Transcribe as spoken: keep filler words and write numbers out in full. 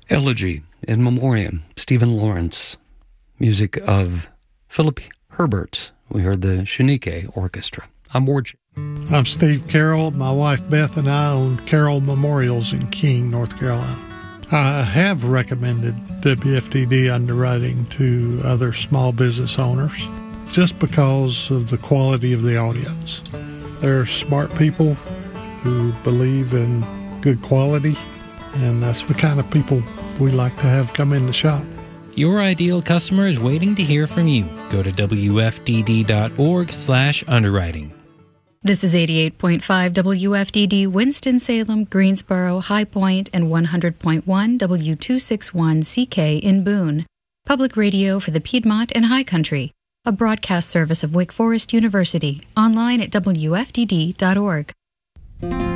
Elegy in Memoriam, Stephen Lawrence. Music of Philip Herbert. We heard the Shanike Orchestra. I'm Ward. I'm Steve Carroll. My wife Beth and I own Carroll Memorials in King, North Carolina. I have recommended W F D D underwriting to other small business owners just because of the quality of the audience. They're smart people who believe in good quality, and that's the kind of people we like to have come in the shop. Your ideal customer is waiting to hear from you. Go to W F D D dot org slash underwriting. This is eighty-eight point five W F D D, Winston-Salem, Greensboro, High Point, and one hundred point one W two sixty-one C K in Boone. Public radio for the Piedmont and High Country. A broadcast service of Wake Forest University. Online at W F D D dot org.